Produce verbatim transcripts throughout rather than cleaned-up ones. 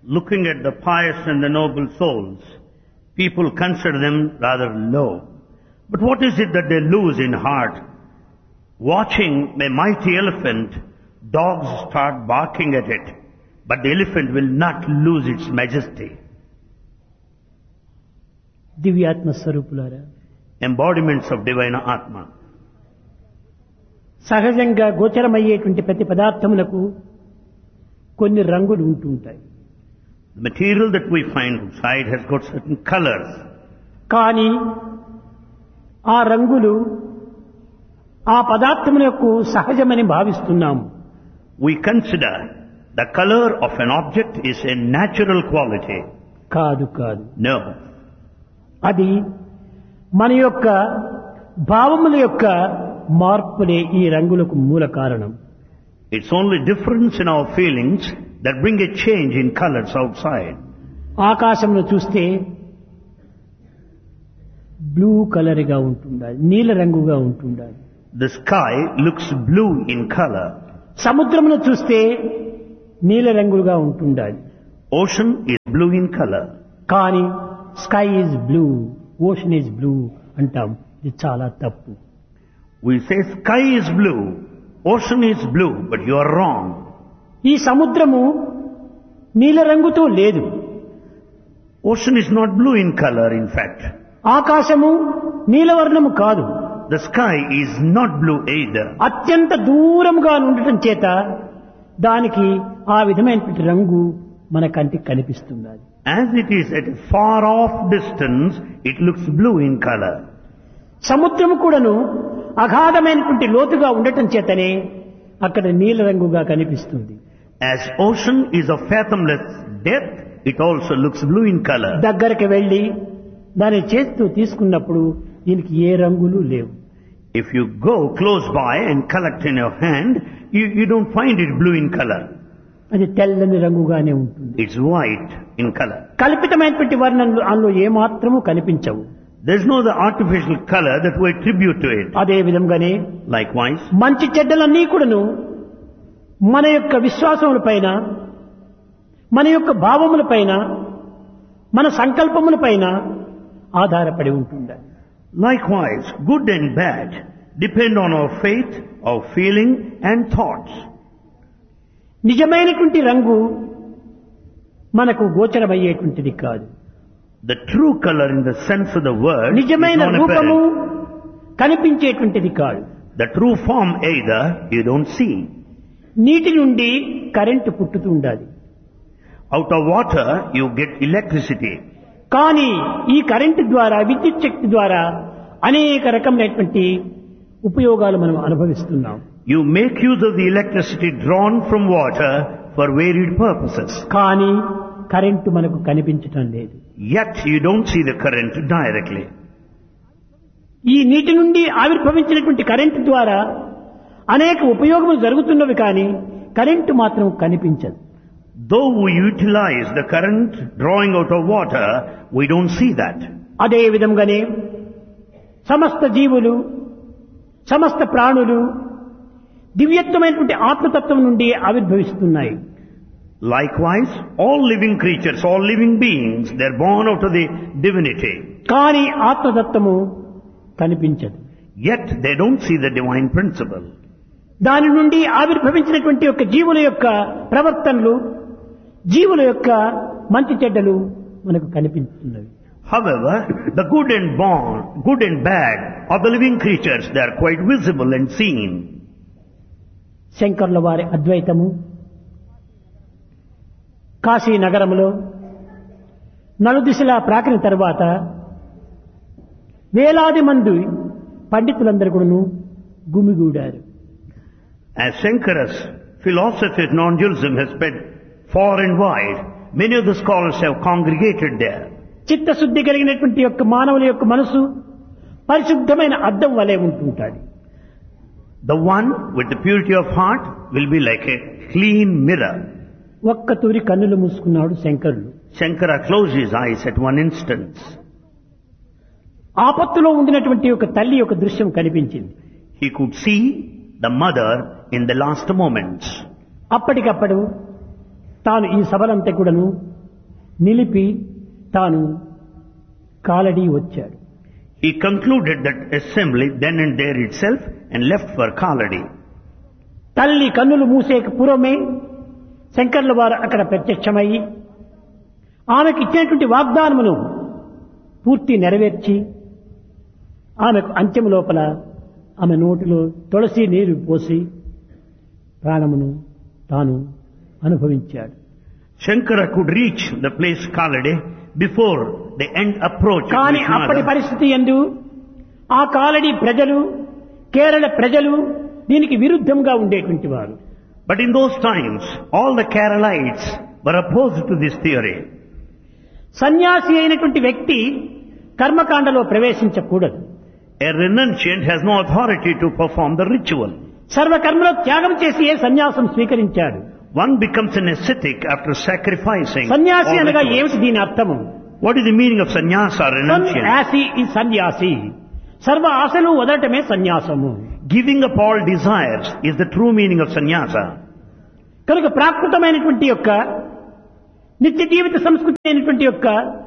Looking at the pious and the noble souls, people consider them rather low. But what is it that they lose in heart? Watching a mighty elephant, dogs start barking at it, but the elephant will not lose its majesty. దివ్యాత్మ స్వరూపులారా, Embodiments of divine Atma. సహజంగా గోచరమయ్యేటువంటి ప్రతి పదార్థములకు కొన్ని రంగులు ఉంటుంటాయి. The material that we find outside has got certain colors. కానీ ఆ రంగులు ఆ పదార్థములకు సహజమని భావిస్తున్నాము. We consider the color of an object is a natural quality. కాదు కాదు No. అది మన యొక్క భావముల యొక్క మార్పులే ఈ రంగులకు మూల కారణం. It's only difference in our feelings that bring a change in colors outside. ఆకాశంలో చూస్తే బ్లూ కలర్ గా ఉంటుండాలి, నీల రంగుగా ఉంటుండాలి. The sky looks blue in color. సముద్రమును చూస్తే నీల రంగుగా ఉంటుండాలి. Ocean is blue in color. కానీ sky is blue, ocean is blue అంటాం. ఇది చాలా తప్పు. We say sky is blue, ocean is blue, but you are wrong. ఈ సముద్రము నీల రంగుతో లేదు. Ocean is not blue in color, in fact. ఆకాశము నీలవర్ణము కాదు. The sky is not blue either. అత్యంత దూరముగా ఉండటం చేత దానికి ఆ విధమైనటువంటి రంగు మన కంటికి కనిపిస్తుంది. As it is at a far off distance, it looks blue in color. సముద్రము కూడాను అగాధమైనటువంటి లోతుగా ఉండటం చేతనే అక్కడ నీల రంగుగా కనిపిస్తుంది. As ocean is of fathomless depth, it also looks blue in color. దగ్గరికి వెళ్లి దాని చేస్తూ తీసుకున్నప్పుడు దీనికి ఏ రంగులు లేవు. If you go close by and collect in your hand, you, you don't find it blue in color. అది తెల్లని రంగుగానే ఉంటుంది. It's white in color. కల్పితమైనటువంటి వర్ణనలు అందులో ఏమాత్రము కనిపించవు. There's no the artificial color that we attribute to it. అదే విధంగానే Likewise, మంచి చెడ్డలన్నీ కూడాను మన యొక్క విశ్వాసముల పైన, మన యొక్క భావముల పైన, మన సంకల్పముల పైన ఆధారపడి ఉంటుంది. likewise, good and bad depend on our faith, our feeling and thoughts. నిజమైనటువంటి రంగు మనకు గోచరమయ్యేటువంటిది కాదు. The true color in the sense of the word is నిజమైన రూపము non-apparent. కనిపించేటువంటిది కాదు. The true form either you don't see. నీటి నుండి కరెంటు పుట్టుతూ ఉండాలి. Out of water you get electricity. కానీ ఈ కరెంటు ద్వారా, విద్యుత్ శక్తి ద్వారా అనేక రకమైనటువంటి ఉపయోగాలు మనం అనుభవిస్తున్నాం. You make use of the electricity drawn from water for varied purposes. కానీ కరెంటు మనకు కనిపించటం లేదు. Yet you don't see the current directly. ఈ నీటి నుండి ఆవిర్భవించినటువంటి కరెంటు ద్వారా అనేక ఉపయోగములు జరుగుతున్నవి, కానీ కరెంటు మాత్రం కనిపించదు. Though we utilize the current drawing out of water, we don't see that. అదే విధంగానే సమస్త జీవులు, సమస్త ప్రాణులు దివ్యత్వమైనటువంటి ఆత్మతత్వం నుండి ఆవిర్భవిస్తున్నాయి. Likewise, all living creatures, all living beings, they're born out of the divinity. కానీ ఆత్మతత్వము కనిపించదు. Yet they don't see the divine principle. దాని నుండి ఆవిర్భవించినటువంటి యొక్క జీవుల యొక్క ప్రవర్తనలు, జీవుల యొక్క మంచి చెడ్డలు మనకు కనిపిస్తున్నవి. However, the good and born, good and bad of the living creatures, they are quite visible and seen. శంకరుల వారి అద్వైతము కాశీ నగరములో నలుదిశలా ప్రాకిన తరువాత వేలాది మంది పండితులందరూ కూడాను గుమిగూడారు. As Shankara's philosophy of non-dualism has spread far and wide, many of the scholars have congregated there. చిత్తశుద్ధి కలిగినటువంటి యొక్క మానవుల యొక్క మనసు పరిశుద్ధమైన అద్దం వలె ఉంటుంటాడు. The one with the purity of heart will be like a clean mirror. ఒక్క తూరి కన్నులు మూసుకున్నాడు శంకరులు. Shankara closed his eyes at one instance. ఆపత్తులో ఉండినటువంటి ఒక తల్లి యొక్క దృశ్యం కనిపించింది. He could see the mother in the last moments. అప్పటికప్పుడు తాను ఈ సభలంతా కూడాను నిలిపి తాను కాలడి వచ్చాడు. He concluded that assembly then and there itself and left for Kaladi. తల్లి కన్నులు మూసేక పూర్వమే శంకర్ల వారు అక్కడ ప్రత్యక్షమయ్యి ఆమెకు ఇచ్చినటువంటి వాగ్దానమును పూర్తి నెరవేర్చి ఆమెకు అంత్యం లోపల ఆమె నోటిలో తులసి నీరు పోసి ప్రాణమును తాను అనుభవించాడు. Shankara could reach the place Kaladi before the end approach. కానీ అప్పటి పరిస్థితి యందు ఆ కాలడి ప్రజలు కేరళ ప్రజలు దీనికి విరుద్ధంగా ఉండేటువంటి వారు. But in those times all the Keralites were opposed to this theory. సన్యాసి అయినటువంటి వ్యక్తి కర్మకాండలో ప్రవేశించకూడదు. A renunciant has no authority to perform the ritual. సర్వకర్మలో త్యాగం చేసి ఏ సన్యాసం స్వీకరించాడు. One becomes an ascetic after sacrificing. సన్యాసి all అనగా rituals. ఏమిటి దీని అర్థము? What is the meaning of sannyasa, renunciant? సన్యాసి ఈ సన్యాసి సర్వ ఆశలు వదలటమే సన్యాసము. Giving up all desires is the true meaning of sannyasa. కనుక ప్రాకృతమైనటువంటి యొక్క నిత్య జీవిత సంస్కృతి అయినటువంటి యొక్క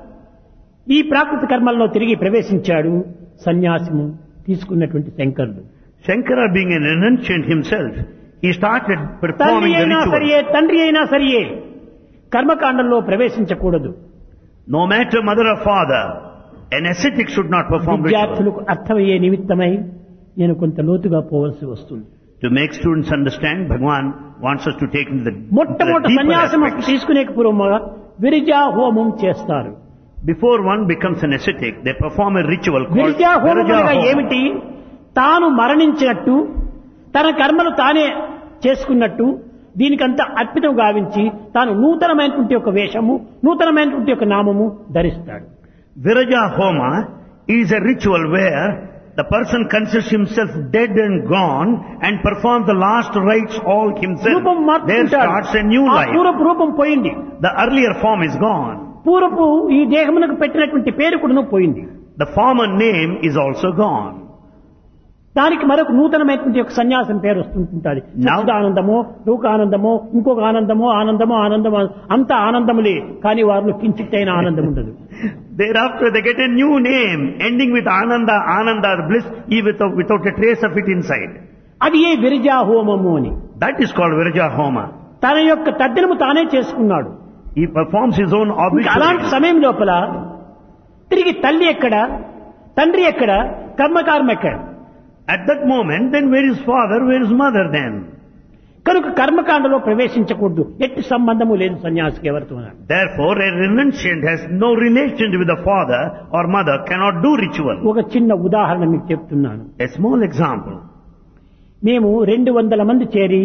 ఈ ప్రాకృత కర్మల్లో తిరిగి ప్రవేశించాడు సన్యాసము తీసుకున్నటువంటి శంకరుడు. Shankara being a renunciant himself, he started తల్లి performing the అయినా ritual. సరియే తండ్రి అయినా సరియే కర్మకాండంలో ప్రవేశించకూడదు. No matter mother or father, an ascetic should not perform ritual. విద్యార్థులకు అర్థమయ్యే నిమిత్తమై నేను కొంత లోతుగా పోవలసి వస్తుంది. To make students understand, Bhagwan wants us to take into the, the మొట్టమొదటి deeper సన్యాసం aspects. తీసుకునే పూర్వముగా విరజా హోమం చేస్తారు. Before one becomes an ascetic, they perform a ritual called Viraja హోమం Viraja అనగా Homa. ఏమిటి? తాను మరణించినట్టు తన కర్మలు తానే చేసుకున్నట్టు దీనికంతా అర్పితం గావించి తాను నూతనమైనటువంటి ఒక వేషము నూతనమైనటువంటి ఒక నామము ధరిస్తాడు. Viraja Homa is a ritual where the person considers himself dead and gone and performs the last rites all himself. రూపం There మార్చుకుంటాడు. starts a new ఆ life. పూర్వపు రూపం పోయింది. The earlier form is gone. పూర్వపు ఈ దేహమునకు పెట్టినటువంటి పేరు కూడాను పోయింది. The former name is also gone. దానికి మరొక నూతనమైనటువంటి ఒక సన్యాసం పేరు వస్తుంటుంది. సచ్చిదానందమో లోకానందమో ఇంకొక ఆనందమో ఆనందమో ఆనందమో అంత ఆనందములే కానీ వారిలో కించిత్తైన ఆనందం ఉండదు. Thereafter they get a new name ending with Ananda, Ananda or bliss even without, without a trace of it inside. అది ఏ విరజా హోమము అని. That is called Viraja Homa. తన యొక్క తద్దినము తానే చేసుకున్నాడు. He performs his own ఇంకా అలాంటి obligation. సమయం లోపల తిరిగి తల్లి ఎక్కడ తండ్రి ఎక్కడ కర్మకారం ఎక్కడ? At that moment, then where is father, where is mother then? కనుక కర్మకాండలో ప్రవేశించకూడదు. ఎట్టి సంబంధము లేదు సన్యాసికి ఎవరితో. Therefore, a renunciant has no relation with the father or mother, cannot do ritual. ఒక చిన్న ఉదాహరణ మీకు చెప్తున్నాను. A small example. మేము రెండు వందల మంది చేరి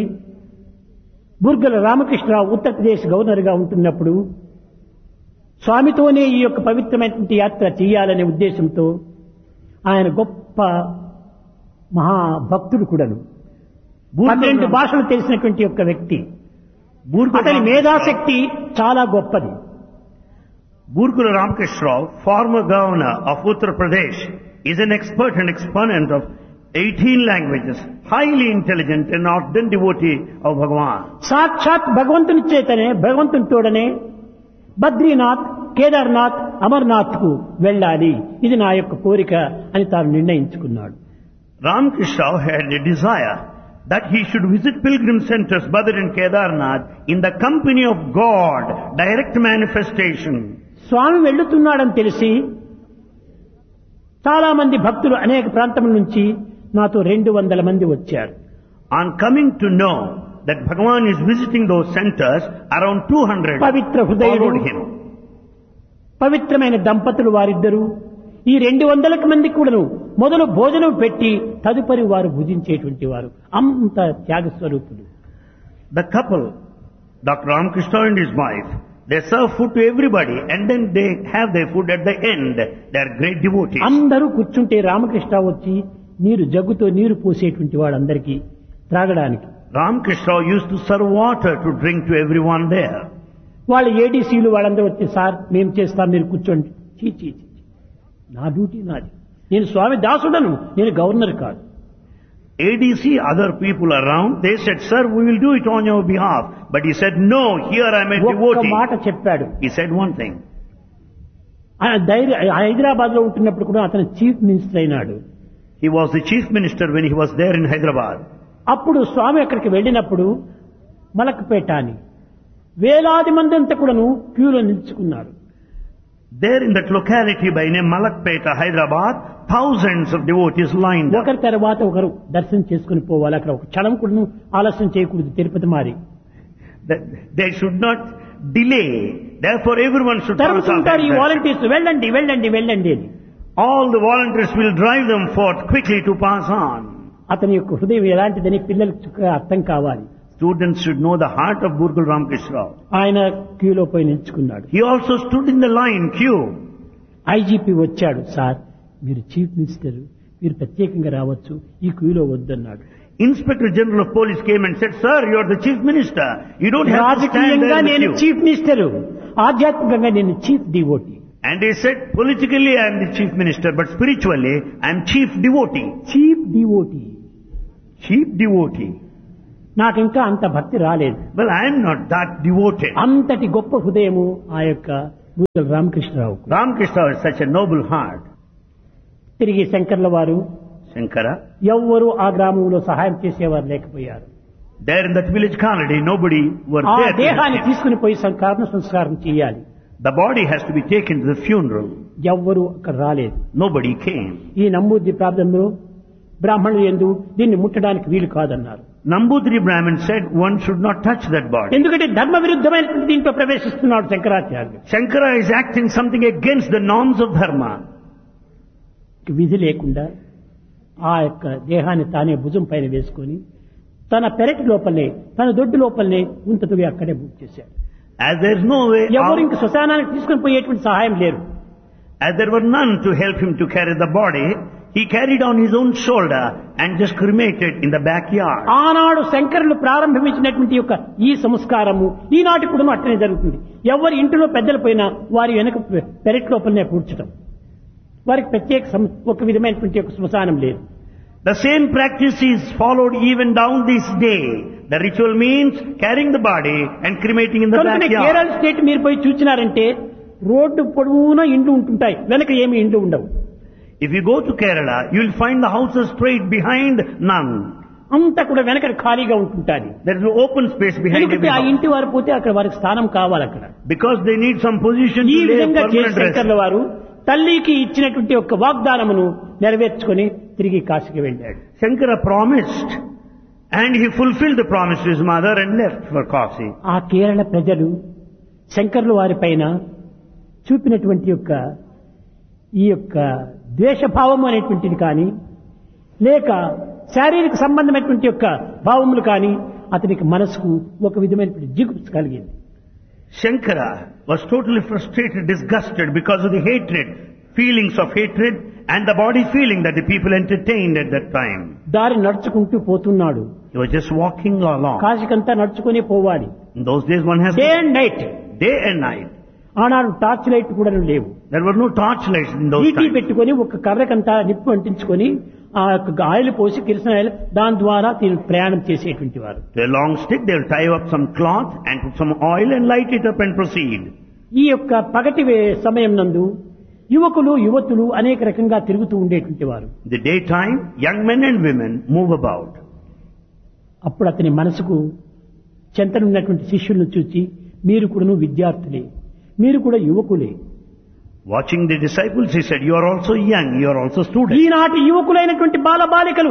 బుర్గల రామకృష్ణరావు ఉత్తరప్రదేశ్ గవర్నర్ గా ఉంటున్నప్పుడు స్వామితోనే ఈ యొక్క పవిత్రమైనటువంటి యాత్ర చేయాలనే ఉద్దేశంతో ఆయన గొప్ప మహాభక్తుడు కూడాను పన్నెండు భాషలు తెలిసినటువంటి యొక్క వ్యక్తి. అతని మేధాశక్తి చాలా గొప్పది. Burkula Ramkrishna Rao, former governor of Uttar Pradesh, is an expert and exponent of eighteen languages, highly intelligent and ardent devotee of Bhagavan. సాక్షాత్ భగవంతుని చేతనే భగవంతుని తోడనే బద్రీనాథ్ కేదార్నాథ్ అమర్నాథ్ కు వెళ్ళాలి, ఇది నా యొక్క కోరిక అని తాను నిర్ణయించుకున్నాడు. Ramkrishna Rao had a desire that he should visit pilgrim centers Badr and Kedarnath in the company of God, direct manifestation. స్వామి వెళ్ళుతున్నాడని తెలిసి చాలా మంది భక్తులు అనేక ప్రాంతముల నుంచి నాతో రెండు వందల మంది వచ్చారు. On coming to know that Bhagavan is visiting those centers, around two hundred Pavitra హృదయుడు followed him. పవిత్రమైన దంపతులు వారిద్దరూ ఈ రెండు వందలకు మంది కూడాను మొదలు భోజనం పెట్టి తదుపరి వారు భుజించేటువంటి వారు అంత త్యాగ స్వరూపులు. The couple, Doctor Ramkrishna and his wife, they serve food to everybody and then they have their food at the end. They are great devotees. అందరూ కూర్చుంటే రామకృష్ణ వచ్చి నీరు జగ్గుతో నీరు పోసేటువంటి వాడందరికీ త్రాగడానికి. Ramkrishna used to serve water to drink to everyone there. వాళ్ళ ఏడీసీలు వాళ్ళందరూ వచ్చి sir మేము చేస్తాం మీరు కూర్చోండి. చీ చీ చీ నా డ్యూటీ నాది, నేను స్వామి దాసుడను, నేను గవర్నర్ కాదు. A D C, other people around, they said, sir, we will do it on your behalf. But he said, no, here I am a ఒక్క మాట devotee. చెప్పాడు. He said one thing. ఆయన ధైర్య హైదరాబాద్ లో ఉంటున్నప్పుడు కూడా అతను చీఫ్ మినిస్టర్ అయినాడు. He was the chief minister when he was there in Hyderabad. అప్పుడు స్వామి అక్కడికి వెళ్ళినప్పుడు మలక్పేట అని వేలాది మంది అంతా కూడాను క్యూలో నిల్చుకున్నారు. There in that locality by name Malakpeta, Hyderabad, thousands of devotees lined up. ఒకరి తర్వాత ఒకరు దర్శనం చేసుకుని పోవాలి. అక్కడ ఒక క్షణం కూడా ఆలస్యం చేయకూడదు. తిరుపతి మారి That they should not delay. Therefore everyone should pass తరుగుతుంటారు ఈ on. వాలంటీర్స్, వెళ్ళండి వెళ్ళండి వెళ్ళండి అని. All the volunteers will drive them forth quickly to pass on. అతని యొక్క హృదయం ఎలాంటిదని పిల్లలకు చక్కగా అర్థం కావాలి. Students should know the heart of Burgal Ramakrishna Rao. ఆయన క్యూలో పోయి నిల్చుకున్నాడు. He also stood in the line queue. IGP వచ్చాడు. సార్ మీరు చీఫ్ మినిస్టర్, మీరు ప్రత్యేకంగా రావచ్చు, ఈ క్యూలో వద్దన్నాడు. Inspector General of Police came and said, sir, you are the chief minister. You don't have to stand రాజకీయంగా there in నేను the queue. చీఫ్ మినిస్టర్, ఆధ్యాత్మికంగా నేను chief devotee. And he said, politically I am the chief minister, but spiritually I am chief devotee. Chief devotee. Chief devotee. నాకు ఇంకా అంత భక్తి రాలేదు. Well, I am not that devoted. అంతటి గొప్ప హృదయము ఆ యొక్క బూర్గల్ Ramakrishna Rao. Ramakrishna has such a noble heart. తిరిగి శంకర్ల వారు Shankara, ఎవ్వరూ ఆ గ్రామంలో సహాయం చేసేవారు లేకపోయారు. there in that village colony, nobody were ఆ there. to దేహాన్ని help him. తీసుకుని పోయి సంస్కారం సంస్కారం చేయాలి. The body has to be taken to the funeral. ఎవ్వరూ అక్కడ రాలేదు. Nobody came. ఈ నమ్మూద్ది ప్రాంతంలో బ్రాహ్మణులు ఎందు దీన్ని ముట్టడానికి వీలు కాదన్నారు. Nambudri Brahmin said one should not touch that body. ఎందుకంటే ధర్మ విరుద్ధమైనటువంటి దీంట్లో ప్రవేశిస్తున్నాడు శంకరాచార్యులు. Shankara is acting something against the norms of dharma. విధి లేకుండా ఆ యొక్క దేహాన్ని తానే భుజం పైన వేసుకొని తన పెరటి లోపలనే, తన దొడ్డు లోపలనే ఉంతతువి అక్కడే బుక్ చేశాడు. As there is no way ఎవరు out, ఇంక శ్మశానానికి తీసుకుని పోయేటువంటి సహాయం లేరు. as there were none to help him to carry the body, he carried on his own shoulder and just cremated in the backyard. ఆనాడు శంకరులు ప్రారంభించినటువంటి యొక్క ఈ సంస్కారము ఈనాటి కూడా అట్టనే జరుగుతుంది. ఎవరి ఇంటిలో పెద్దలు పోయినా వారి వెనక పెరటి లోపలనే పూడ్చడం. వారికి ప్రత్యేక సం- ఒక విధమైనటువంటి ఒక శ్మశానం లేదు. The same practice is followed even down this day. The ritual means carrying the body and cremating in the కనుకనే కేరళ backyard. స్టేట్ మీరు పోయి చూచినారంటే రోడ్డు పొడవునా ఇండ్లు ఉంటుంటాయి, వెనక ఏమి ఇండ్లు ఉండవు. If you go to Kerala, you will find the houses straight behind none. అంతా కూడా వెనక ఖాళీగా ఉంటుంటాది. There is an open space behind ఎందుకంటే every ఆ house. ఇంటి వారు పోతే అక్కడ వారికి స్థానం కావాలి. అక్కడ Because they need some position ఈ to lay a విధంగా చేసి permanent శంకర్ల rest. వారు తల్లికి ఇచ్చినటువంటి ఒక వాగ్దానమును నెరవేర్చుకొని తిరిగి కాశీకి వెళ్ళాడు. Shankara promised and he fulfilled the promise to his mother and left for Kashi. ఆ కేరళ ప్రజలు శంకర్ల వారి పైన చూపినటువంటి యొక్క ఈ యొక్క ద్వేషభావం అనేటువంటిది కానీ లేక శారీరక సంబంధమైనటువంటి యొక్క భావములు కానీ అతనికి మనసుకు ఒక విధమైనటువంటి జిగుప్స కలిగింది. Shankara was totally frustrated, disgusted because of the hatred, feelings of hatred and the body feeling that the people entertained at that time. దారి నడుచుకుంటూ పోతున్నాడు. He was just walking along. కాశీకంతా నడుచుకుని పోవాలి. In those days one has day and night. day and night. ఆనాడు torch light కూడా లేవు. There were no torchlights in those ET times. పెట్టుకొని ఒక కర్రకంతా నిప్పు అంటించుకొని ఆ యొక్క ఆయిల్ పోసి కిరసన ఆయిల్ దాని ద్వారా దీన్ని ప్రయాణం చేసేటువంటి వారు. To a long stick they will tie up some cloth and put some oil and light it up and proceed. ఈ యొక్క పగటి వే- సమయం నందు యువకులు యువతులు అనేక రకంగా తిరుగుతూ ఉండేటువంటి వారు. The daytime, young men and women move about. అప్పుడు అతని మనసుకు చెంతనున్నటువంటి శిష్యులను చూచి మీరు కూడాను విద్యార్థులే, మీరు కూడా యువకులే. Watching the disciples, he said, you are also young, you are also students. ఈనాటి యువకులైనటువంటి బాలబాలికలు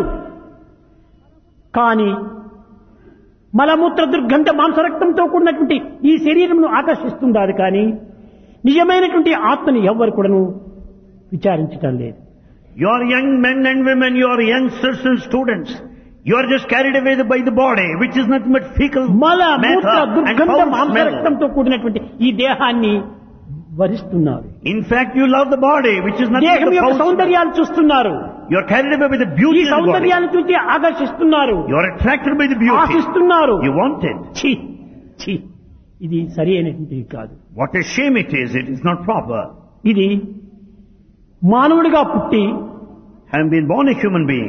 కానీ మలమూత్ర దుర్గంధ మాంసరక్తంతో కూడినటువంటి ఈ శరీరమును ఆకర్షిస్తుండాలి కానీ నిజమైనటువంటి ఆత్మని ఎవ్వరు కూడాను విచారించటం లేదు. You are young men and women, you are youngsters and students. You are just carried away by the body, which is nothing but fecal మల మూత్ర matter and దుర్గంధ foul smell. మాంసరక్తంతో కూడినటువంటి ఈ దేహాన్ని వరిస్తున్నారు. In fact, you love the body, which is nothing దేహం but యొక్క foul smell. సౌందర్యాన్ని చూస్తున్నారు. You are carried away by the ఈ beauty of the body. సౌందర్యాన్ని చూసి ఆకర్షిస్తున్నారు, You are attracted by the beauty. ఆశిస్తున్నారు. You want it. ఛీ, ఛీ, ఇది సరి అయినటువంటిది కాదు. What a shame it is, it is not proper. ఇది మానవుడిగా పుట్టి Having been born a human being,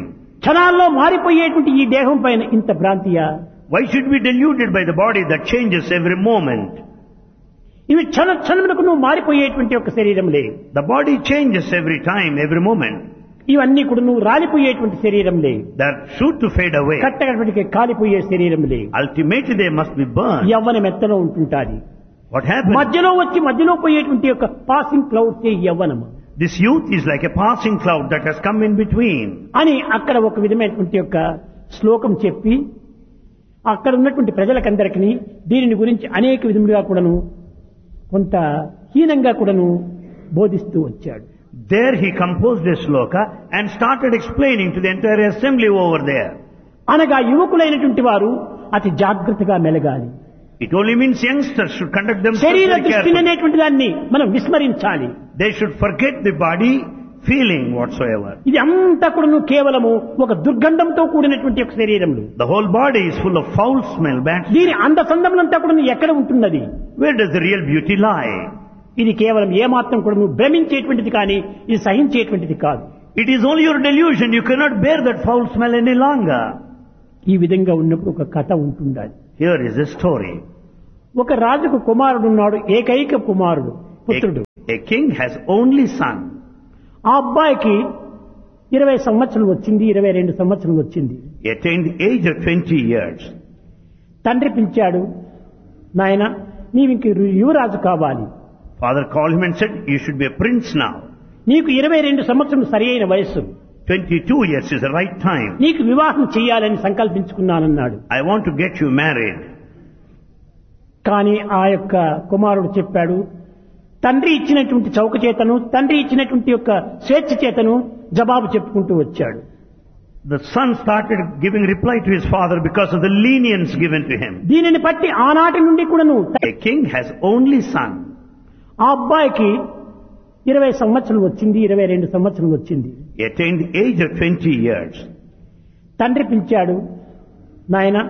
క్షణాల్లో మారిపోయేటువంటి ఈ దేహం పైన ఇంత భ్రాంతియా? Why should we be deluded by the body that changes every moment? ఇవి క్షణ క్షణములకు నువ్వు మారిపోయేటువంటి ఒక శరీరంలే. The body changes every time, every moment. ఇవన్నీ కూడా నువ్వు రాలిపోయేటువంటి శరీరంలే. They are sure to fade away. కట్టగడపటికి కాలిపోయే శరీరంలే. Ultimately they must be burned. Yavvanam ఎత్తలో ఉంటుంటాది. What happens? మధ్యలో వచ్చి మధ్యలో పోయేటువంటి యొక్క passing clouds Yavvanam This youth is like a passing cloud that has come in between. అని అక్కడ ఒక విధమైనటువంటి యొక్క శ్లోకం చెప్పి అక్కడ ఉన్నటువంటి ప్రజలకందరికీ దీనిని గురించి అనేక విధములుగా కూడాను కొంత హీనంగా కూడాను బోధిస్తూ వచ్చాడు. There he composed a sloka and started explaining to the entire assembly over there. అనగా యువకులైనటువంటి వారు అతి జాగ్రత్తగా మెలగాలి. It only means youngsters should conduct themselves శరీర very దృష్టి carefully. అనేటువంటి దాన్ని మనం విస్మరించాలి. They should forget the body feeling whatsoever. ఇది అంతా కూడా కేవలము ఒక దుర్గంధంతో కూడినటువంటి ఒక శరీరములు. The whole body is full of foul smell, bad smell. దీని అందసందములంతా కూడా ఎక్కడ ఉంటున్నది? Where does the real beauty lie? ఇది కేవలం ఏమాత్రం కూడా నువ్వు భ్రమించేటువంటిది కానీ ఇది సహించేటువంటిది కాదు. It is only your delusion. You cannot bear that foul smell any longer. ఈ విధంగా ఉన్నప్పుడు ఒక కథ ఉంటుండాలి. Here is a story. ఒక రాజుకు కుమారుడు ఉన్నాడు, ఏకైక కుమారుడు, పుత్రుడు. A, a king has only son. ఆ అబ్బాయికి ఇరవై సంవత్సరాలు వచ్చింది, ఇరవై రెండు సంవత్సరాలు వచ్చింది. He attained the age of twenty years. తండ్రి పిలిచాడు, నాయన నీవు ఇంక యువరాజు కావాలి. Father called him and said, you should be a prince now. నీకు ఇరవై రెండు సంవత్సరం సరి అయిన వయస్సు. twenty-two years is the right time. నీకు వివాహం చేయాలని సంకల్పించుకున్నానన్నాడు. I want to get you married. కానీ ఆ యొక్క కుమారుడు చెప్పాడు, తండ్రి ఇచ్చినటువంటి చౌక చేతను తండ్రి ఇచ్చినటువంటి యొక్క స్వేచ్ఛ చేతను జవాబు చెప్పుకుంటూ వచ్చాడు. The son started giving reply to his father because of the lenience given to him. దీనిని బట్టి ఆనాటి నుండి కూడాను A king has only son. ఆ అబ్బాయికి ఇరవై సంవత్సరాలు వచ్చింది, ఇరవై రెండు సంవత్సరాలు వచ్చింది. He attained the age of twenty years. తండ్రి పిలిచాడు, నాయన